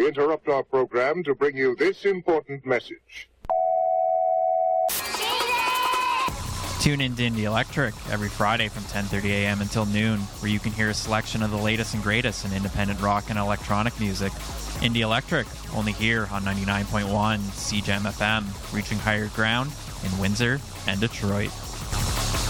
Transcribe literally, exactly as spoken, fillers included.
We interrupt our program to bring you this important message. Tune in to Indie Electric every Friday from ten thirty a.m. until noon, where you can hear a selection of the latest and greatest in independent rock and electronic music. Indie Electric, only here on ninety-nine point one C G M F M, reaching higher ground in Windsor and Detroit.